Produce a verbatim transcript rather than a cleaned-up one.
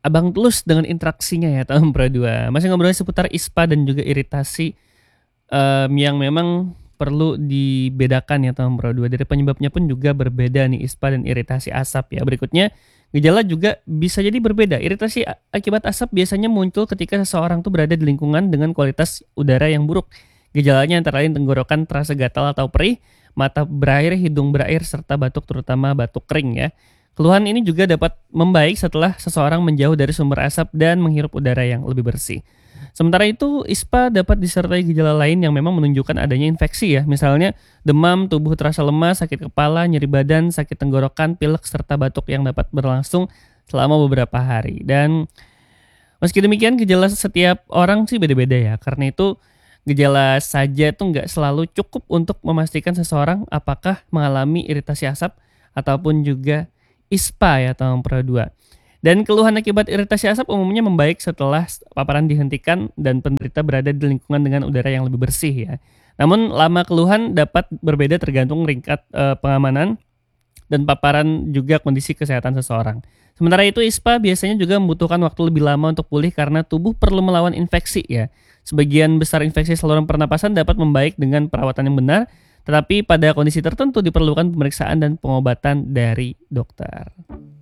Abang tulus dengan interaksinya ya tahun Pro dua. Masih ngobrolin seputar ISPA dan juga iritasi, mmm, yang memang perlu dibedakan ya tahun Pro dua. Dari penyebabnya pun juga berbeda nih ISPA dan iritasi asap ya. Berikutnya, gejala juga bisa jadi berbeda. Iritasi a akibat asap biasanya muncul ketika seseorang tuh berada di lingkungan dengan kualitas udara yang buruk. Gejalanya antara lain tenggorokan terasa gatal atau perih, mata berair, hidung berair, serta batuk terutama batuk kering ya. Keluhan ini juga dapat membaik setelah seseorang menjauh dari sumber asap dan menghirup udara yang lebih bersih. Sementara itu, ISPA dapat disertai gejala lain yang memang menunjukkan adanya infeksi ya. Misalnya demam, tubuh terasa lemas, sakit kepala, nyeri badan, sakit tenggorokan, pilek, serta batuk yang dapat berlangsung selama beberapa hari. Dan meski demikian gejala setiap orang sih beda-beda ya. Karena itu gejala saja itu nggak selalu cukup untuk memastikan seseorang apakah mengalami iritasi asap ataupun juga ISPA ya tahun Pro dua. Dan keluhan akibat iritasi asap umumnya membaik setelah paparan dihentikan dan penderita berada di lingkungan dengan udara yang lebih bersih ya. Namun lama keluhan dapat berbeda tergantung ringkat eh, pengamanan dan paparan juga kondisi kesehatan seseorang. Sementara itu ISPA biasanya juga membutuhkan waktu lebih lama untuk pulih karena tubuh perlu melawan infeksi ya. Sebagian besar infeksi saluran pernapasan dapat membaik dengan perawatan yang benar, tetapi pada kondisi tertentu diperlukan pemeriksaan dan pengobatan dari dokter.